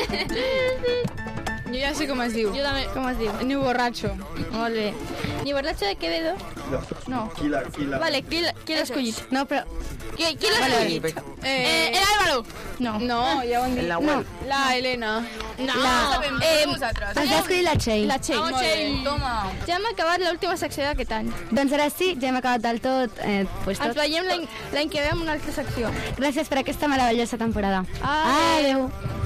Jo ja sé com es diu. Jo també. Com es diu? Ni borratxo. Molt bé. Ni borratxo de Quevedo? No. Qui l'ha... Vale, qui l'ha escollit? No, però... Qui l'ha escollit? El Álvaro. No. No, ja ho hem dit. La web. La Helena. No. Ens ha escollit la Txell. La Txell. Vamos, Txell. Toma. Ja hem acabat l'última secció d'aquest any. Doncs ara sí, ja hem acabat del tot. Pues Ens tot. veiem l'any que ve amb una altra secció. Gràcies per aquesta meravellosa temporada. Adéu. Adéu.